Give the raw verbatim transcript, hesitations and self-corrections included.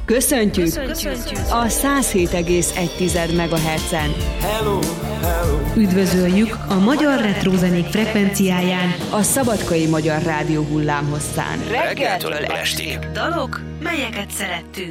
Köszöntjük, Köszöntjük a száz hét egész egy megahertzen. Hello, hello. Üdvözöljük a magyar retrózenék frekvenciáján, a Szabadkai Magyar Rádió hullámhosszán. Reggeltől estig. Dalok, melyeket szerettünk.